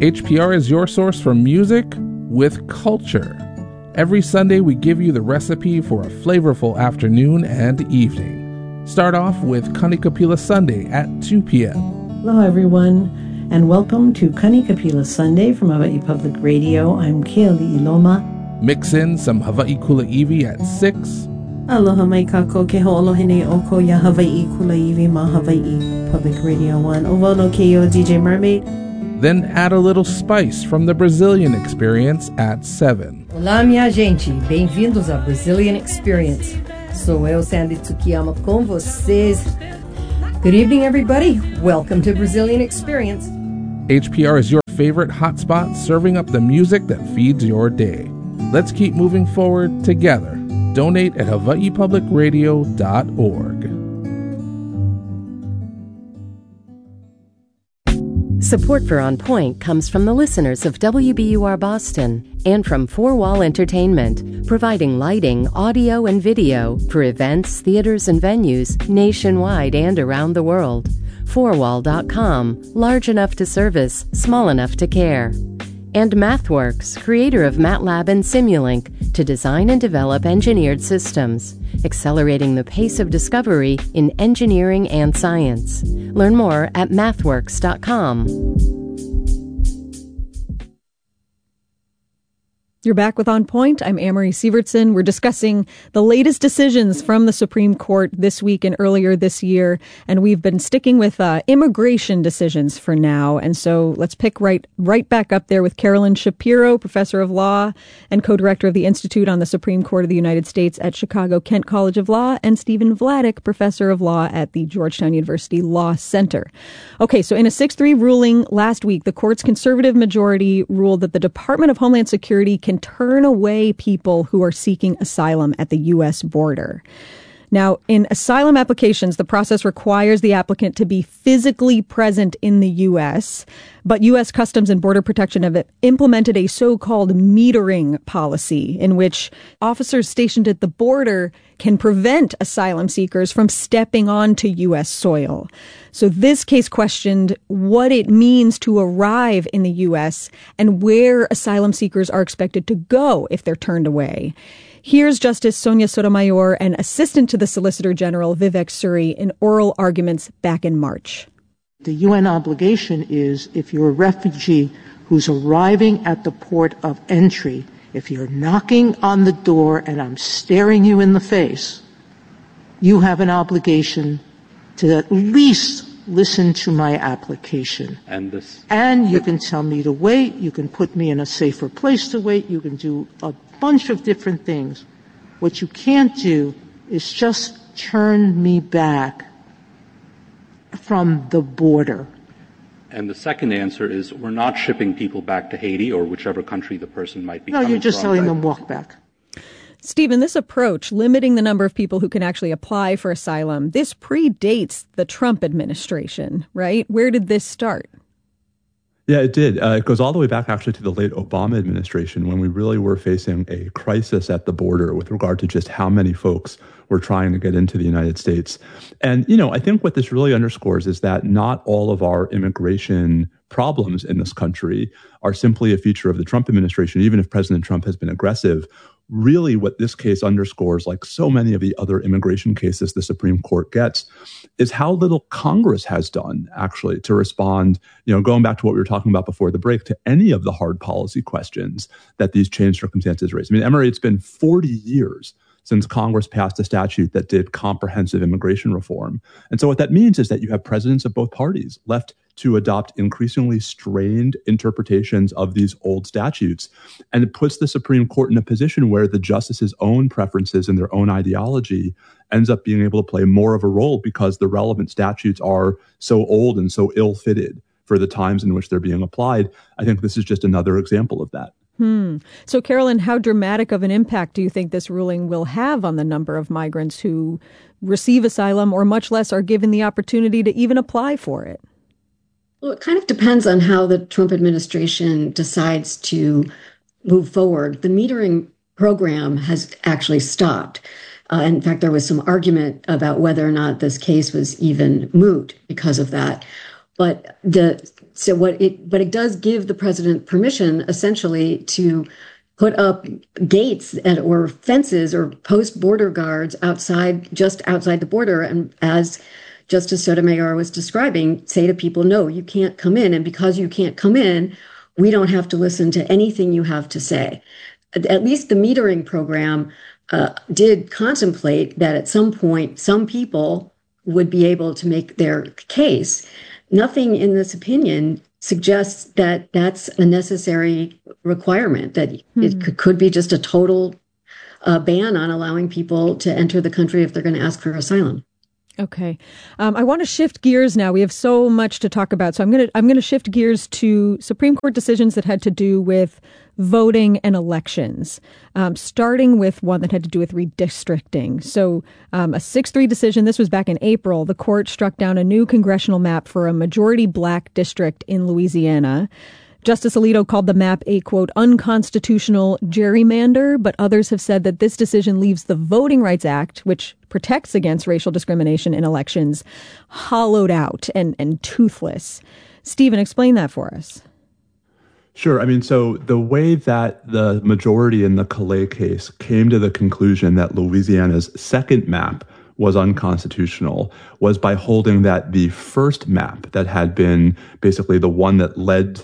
HPR is your source for music with culture. Every Sunday, we give you the recipe for a flavorful afternoon and evening. Start off with Kanikapila Sunday at 2 p.m. Hello, everyone, and welcome to Kanikapila Sunday from Hawaii Public Radio. I'm Keali Iloma. Mix in some Hawaii Kulaiwi at 6. Aloha mai kako ke ho'olohine oko ya Hawaii Kulaiwi ma Hawaii Public Radio 1. Ovo no keio DJ Mermaid. Then add a little spice from the Brazilian Experience at 7. Olá, minha gente. Bem-vindos à Brazilian Experience. Sou eu, Sandy Tsukiyama, com vocês. Good evening, everybody. Welcome to Brazilian Experience. HPR is your favorite hotspot, serving up the music that feeds your day. Let's keep moving forward together. Donate at hawaiipublicradio.org. Support for On Point comes from the listeners of WBUR Boston and from Four Wall Entertainment, providing lighting, audio, and video for events, theaters, and venues nationwide and around the world. Fourwall.com, large enough to service, small enough to care. And MathWorks, creator of MATLAB and Simulink, to design and develop engineered systems, accelerating the pace of discovery in engineering and science. Learn more at mathworks.com. You're back with On Point. I'm Amory Sievertson. We're discussing the latest decisions from the Supreme Court this week and earlier this year. And we've been sticking with immigration decisions for now. And so let's pick right back up there with Carolyn Shapiro, professor of law and co-director of the Institute on the Supreme Court of the United States at Chicago Kent College of Law, and Stephen Vladeck, professor of law at the Georgetown University Law Center. Okay, so in a 6-3 ruling last week, the court's conservative majority ruled that the Department of Homeland Security can turn away people who are seeking asylum at the U.S. border. Now, in asylum applications, the process requires the applicant to be physically present in the U.S., but U.S. Customs and Border Protection have implemented a so-called metering policy in which officers stationed at the border can prevent asylum seekers from stepping onto U.S. soil. So this case questioned what it means to arrive in the U.S. and where asylum seekers are expected to go if they're turned away. Here's Justice Sonia Sotomayor and Assistant to the Solicitor General Vivek Suri in oral arguments back in March. The UN obligation is if you're a refugee who's arriving at the port of entry, if you're knocking on the door and I'm staring you in the face, you have an obligation to at least listen to my application. And you can tell me to wait, you can put me in a safer place to wait, you can do a bunch of different things. What you can't do is just turn me back from the border. And the second answer is we're not shipping people back to Haiti or whichever country the person might be coming from. No, you're just telling them walk back. Stephen, this approach, limiting the number of people who can actually apply for asylum, this predates the Trump administration, right? Where did this start? Yeah, it did. It goes all the way back actually to the late Obama administration when we really were facing a crisis at the border with regard to just how many folks were trying to get into the United States. And, I think what this really underscores is that not all of our immigration problems in this country are simply a feature of the Trump administration, even if President Trump has been aggressive. Really what this case underscores, like so many of the other immigration cases the Supreme Court gets, is how little Congress has done actually to respond, going back to what we were talking about before the break, to any of the hard policy questions that these changed circumstances raise. I mean, Emory, it's been 40 years since Congress passed a statute that did comprehensive immigration reform. And so what that means is that you have presidents of both parties left to adopt increasingly strained interpretations of these old statutes. And it puts the Supreme Court in a position where the justices' own preferences and their own ideology ends up being able to play more of a role because the relevant statutes are so old and so ill-fitted for the times in which they're being applied. I think this is just another example of that. So, Carolyn, how dramatic of an impact do you think this ruling will have on the number of migrants who receive asylum or much less are given the opportunity to even apply for it? Well, it kind of depends on how the Trump administration decides to move forward. The metering program has actually stopped. In fact, there was some argument about whether or not this case was even moot because of that. But it does give the president permission essentially to put up gates or fences or post border guards just outside the border. And as Justice Sotomayor was describing, say to people, no, you can't come in. And because you can't come in, we don't have to listen to anything you have to say. At least the metering program did contemplate that at some point, some people would be able to make their case. Nothing in this opinion suggests that that's a necessary requirement, that it could be just a total ban on allowing people to enter the country if they're going to ask for asylum. Okay. I want to shift gears now. We have so much to talk about. So I'm going to shift gears to Supreme Court decisions that had to do with voting and elections, starting with one that had to do with redistricting. So a 6-3 decision, this was back in April, the court struck down a new congressional map for a majority black district in Louisiana. Justice Alito called the map a, quote, unconstitutional gerrymander, but others have said that this decision leaves the Voting Rights Act, which protects against racial discrimination in elections, hollowed out and toothless. Stephen, explain that for us. Sure. I mean, so the way that the majority in the Calais case came to the conclusion that Louisiana's second map was unconstitutional was by holding that the first map that had been basically the one that led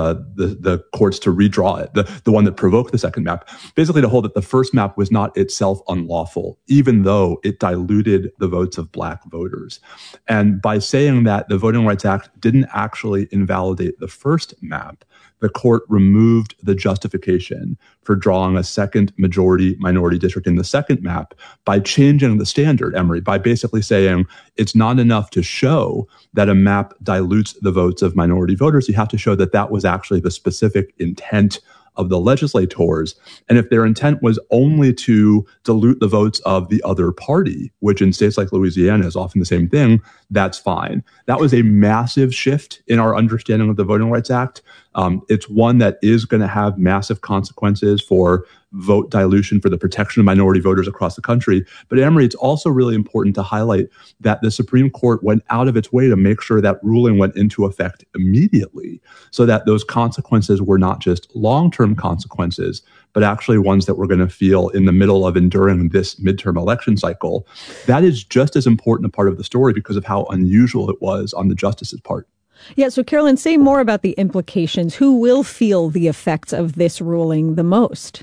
the courts to redraw it, the one that provoked the second map, basically to hold that the first map was not itself unlawful, even though it diluted the votes of black voters. And by saying that the Voting Rights Act didn't actually invalidate the first map, the court removed the justification for drawing a second majority-minority district in the second map by changing the standard, Emory, by basically saying it's not enough to show that a map dilutes the votes of minority voters. You have to show that that was actually the specific intent of the legislators. And if their intent was only to dilute the votes of the other party, which in states like Louisiana is often the same thing, that's fine. That was a massive shift in our understanding of the Voting Rights Act. It's one that is going to have massive consequences for vote dilution, for the protection of minority voters across the country. But Emory, it's also really important to highlight that the Supreme Court went out of its way to make sure that ruling went into effect immediately, so that those consequences were not just long-term consequences, but actually ones that we're going to feel in the middle of enduring this midterm election cycle. That is just as important a part of the story because of how unusual it was on the justice's part. Yeah, so Carolyn, say more about the implications. Who will feel the effects of this ruling the most?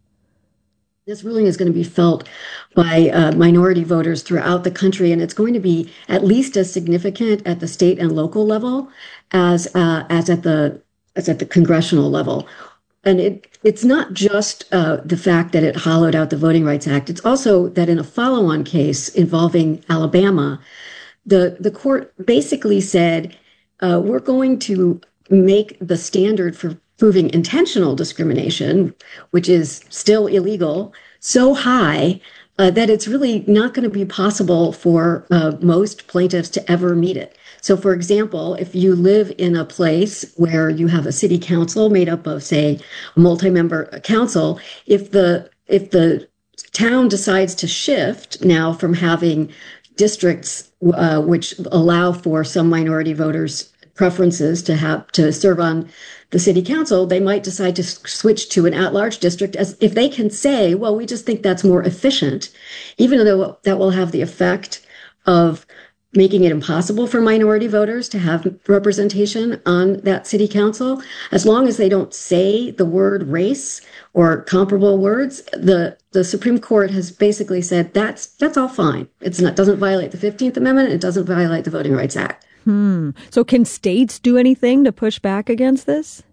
This ruling is going to be felt by minority voters throughout the country, and it's going to be at least as significant at the state and local level as at the congressional level. And it's not just the fact that it hollowed out the Voting Rights Act. It's also that in a follow-on case involving Alabama, the court basically said, we're going to make the standard for proving intentional discrimination, which is still illegal, so high that it's really not going to be possible for most plaintiffs to ever meet it. So, for example, if you live in a place where you have a city council made up of, say, a multi-member council, if the town decides to shift now from having districts which allow for some minority voters' preferences to serve on the city council, they might decide to switch to an at-large district, as if they can say, well, we just think that's more efficient, even though that will have the effect of making it impossible for minority voters to have representation on that city council. As long as they don't say the word race or comparable words, the Supreme Court has basically said that's all fine. It doesn't violate the 15th Amendment. It doesn't violate the Voting Rights Act. So can states do anything to push back against this?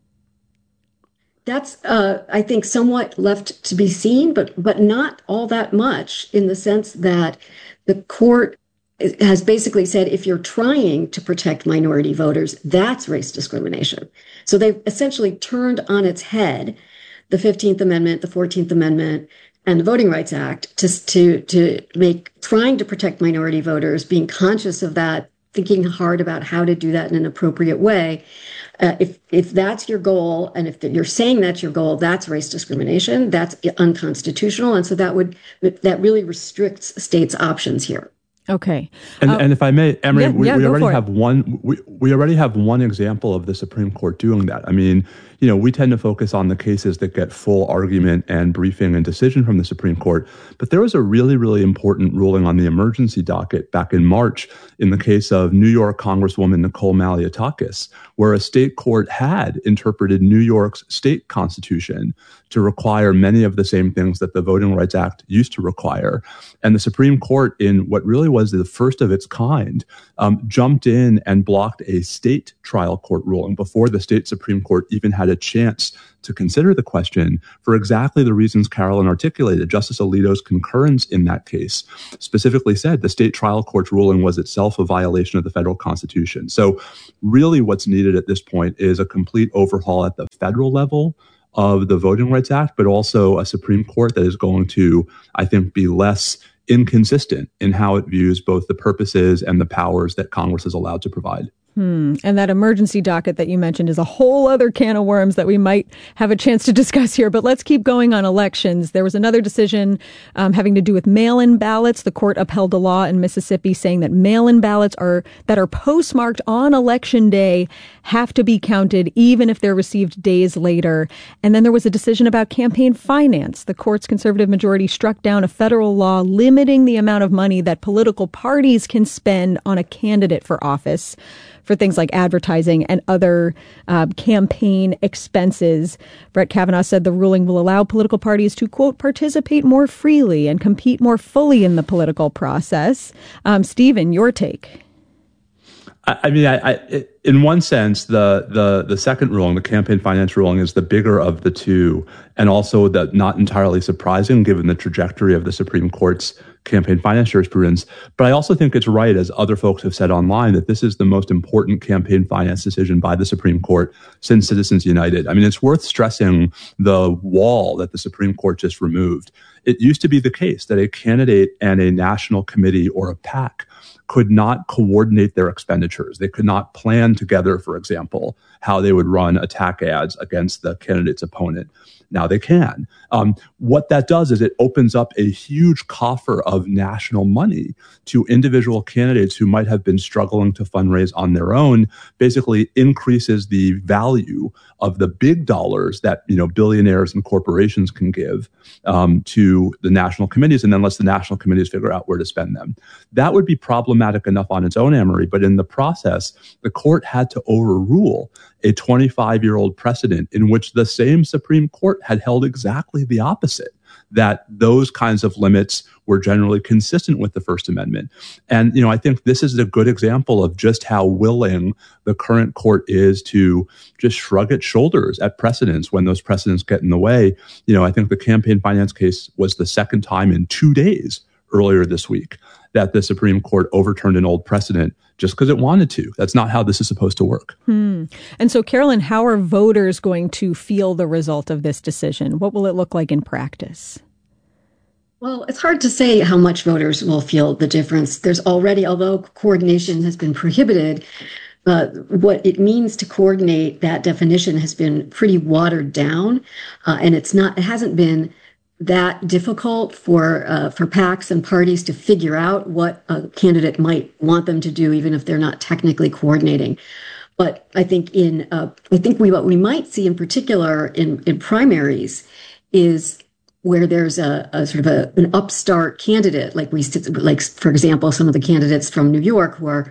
That's, I think, somewhat left to be seen, but not all that much, in the sense that the court has basically said if you're trying to protect minority voters, that's race discrimination. So they've essentially turned on its head the 15th Amendment, the 14th Amendment, and the Voting Rights Act to make trying to protect minority voters, being conscious of that, thinking hard about how to do that in an appropriate way. If that's your goal, and if you're saying that's your goal, that's race discrimination. That's unconstitutional, and so that really restricts states' options here. Okay. And if I may, Emery, we already have one. We already have one example of the Supreme Court doing that. I mean, we tend to focus on the cases that get full argument and briefing and decision from the Supreme Court. But there was a really, really important ruling on the emergency docket back in March in the case of New York Congresswoman Nicole Malliotakis, where a state court had interpreted New York's state constitution to require many of the same things that the Voting Rights Act used to require. And the Supreme Court, in what really was the first of its kind, jumped in and blocked a state trial court ruling before the state Supreme Court even had a chance to consider the question for exactly the reasons Carolyn articulated. Justice Alito's concurrence in that case specifically said the state trial court's ruling was itself a violation of the federal constitution. So really what's needed at this point is a complete overhaul at the federal level of the Voting Rights Act, but also a Supreme Court that is going to, I think, be less inconsistent in how it views both the purposes and the powers that Congress is allowed to provide. And that emergency docket that you mentioned is a whole other can of worms that we might have a chance to discuss here. But let's keep going on elections. There was another decision having to do with mail-in ballots. The court upheld a law in Mississippi saying that mail-in ballots that are postmarked on Election Day have to be counted even if they're received days later. And then there was a decision about campaign finance. The court's conservative majority struck down a federal law limiting the amount of money that political parties can spend on a candidate for office for things like advertising and other campaign expenses. Brett Kavanaugh said the ruling will allow political parties to, quote, participate more freely and compete more fully in the political process. Stephen, your take. I mean, in one sense, the second ruling, the campaign finance ruling, is the bigger of the two, and also that not entirely surprising given the trajectory of the Supreme Court's campaign finance jurisprudence. But I also think it's right, as other folks have said online, that this is the most important campaign finance decision by the Supreme Court since Citizens United. I mean, it's worth stressing the wall that the Supreme Court just removed. It used to be the case that a candidate and a national committee or a PAC could not coordinate their expenditures. They could not plan together, for example, how they would run attack ads against the candidate's opponent. Now they can. What that does is it opens up a huge coffer of national money to individual candidates who might have been struggling to fundraise on their own, basically increases the value of the big dollars that, billionaires and corporations can give to the national committees, and then lets the national committees figure out where to spend them. That would be problematic enough on its own, Amory, but in the process, the court had to overrule a 25-year-old precedent in which the same Supreme Court had held exactly the opposite, that those kinds of limits were generally consistent with the First Amendment. And, I think this is a good example of just how willing the current court is to just shrug its shoulders at precedents when those precedents get in the way. I think the campaign finance case was the second time in 2 days earlier this week that the Supreme Court overturned an old precedent just because it wanted to. That's not how this is supposed to work. And so, Carolyn, how are voters going to feel the result of this decision? What will it look like in practice? Well, it's hard to say how much voters will feel the difference. There's already, although coordination has been prohibited, what it means to coordinate, that definition has been pretty watered down, and it hasn't been that difficult for PACs and parties to figure out what a candidate might want them to do, even if they're not technically coordinating. But I think what we might see in particular in primaries is where there's a sort of an upstart candidate, like for example, some of the candidates from New York who are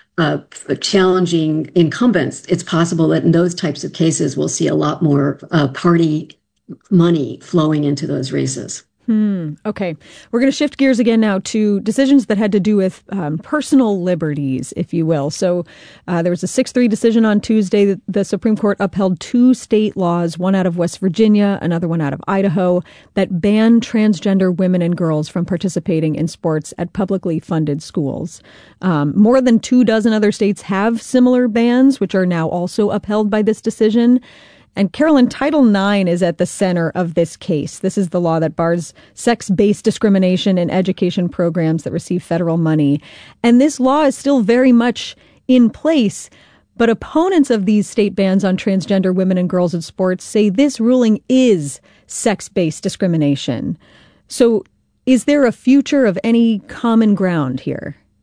challenging incumbents. It's possible that in those types of cases, we'll see a lot more party money flowing into those races. Okay. We're going to shift gears again now to decisions that had to do with personal liberties, if you will. So there was a 6-3 decision on Tuesday. The Supreme Court upheld 2 state laws, one out of West Virginia, another one out of Idaho, that ban transgender women and girls from participating in sports at publicly funded schools. More than 24 other states have similar bans, which are now also upheld by this decision. And Carolyn, Title IX is at the center of this case. This is the law that bars sex-based discrimination in education programs that receive federal money. And this law is still very much in place. But opponents of these state bans on transgender women and girls in sports say this ruling is sex-based discrimination. So is there a future of any common ground here?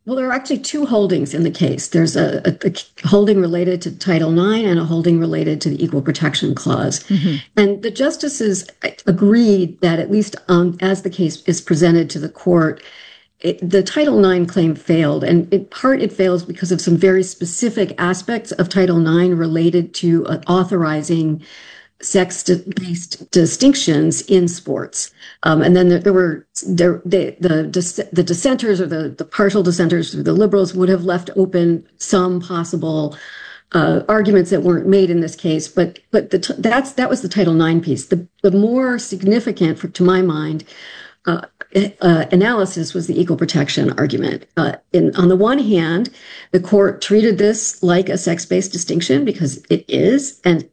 Well, there are actually two holdings in the case. There's a holding related to Title IX and a holding related to the Equal Protection Clause. Mm-hmm. And the justices agreed that, at least as the case is presented to the court, the Title IX claim failed. And in part, it fails because of some very specific aspects of Title IX related to authorizing sex-based distinctions in sports. And then there were the dissenters, or the partial dissenters, or the liberals, would have left open some possible arguments that weren't made in this case. But that was the Title IX piece. The more significant, to my mind, analysis was the equal protection argument. On the one hand, the court treated this like a sex-based distinction, because it is, and